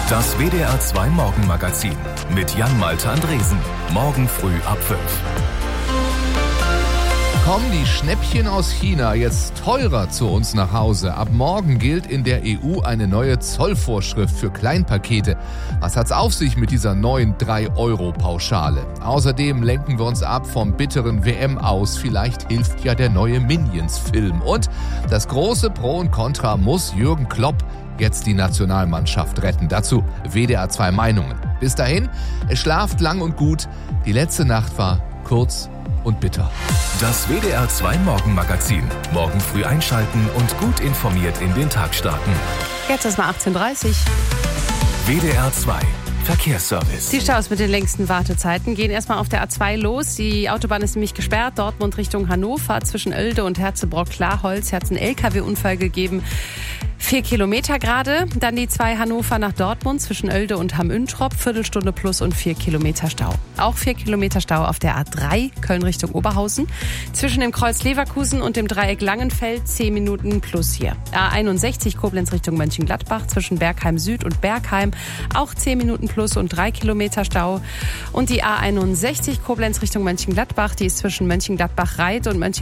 Das WDR 2 Morgenmagazin mit Jan-Malte Andresen. Morgen früh ab 5. Kommen die Schnäppchen aus China jetzt teurer zu uns nach Hause? Ab morgen gilt in der EU eine neue Zollvorschrift für Kleinpakete. Was hat's auf sich mit dieser neuen 3-Euro-Pauschale? Außerdem lenken wir uns ab vom bitteren WM aus. Vielleicht hilft ja der neue Minions-Film. Und das große Pro und Contra: muss Jürgen Klopp jetzt die Nationalmannschaft retten? Dazu WDR 2 Meinungen. Bis dahin, es schlaft lang und gut. Die letzte Nacht war kurz und bitter. Das WDR 2 Morgenmagazin. Morgen früh einschalten und gut informiert in den Tag starten. Jetzt ist mal 18:30 Uhr. WDR 2 Verkehrsservice. Die Staus mit den längsten Wartezeiten gehen erstmal auf der A2 los. Die Autobahn ist nämlich gesperrt. Dortmund Richtung Hannover zwischen Oelde und Herzebrock-Klarholz hat es einen LKW-Unfall gegeben. 4 Kilometer gerade. Dann die 2 Hannover nach Dortmund zwischen Oelde und Hamm-Üntrop. Viertelstunde plus und 4 Kilometer Stau. Auch 4 Kilometer Stau auf der A3 Köln Richtung Oberhausen. Zwischen dem Kreuz Leverkusen und dem Dreieck Langenfeld 10 Minuten plus hier. A61 Koblenz Richtung Mönchengladbach zwischen Bergheim Süd und Bergheim. Auch 10 Minuten plus und 3 Kilometer Stau. Und die A61 Koblenz Richtung Mönchengladbach, die ist zwischen Mönchengladbach-Reit und